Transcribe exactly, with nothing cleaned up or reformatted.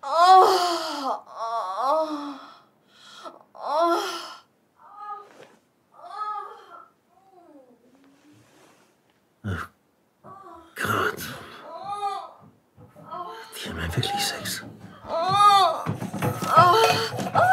Oh, oh, oh. Oh Gott. Die haben ja wirklich Sex. Oh, oh, oh.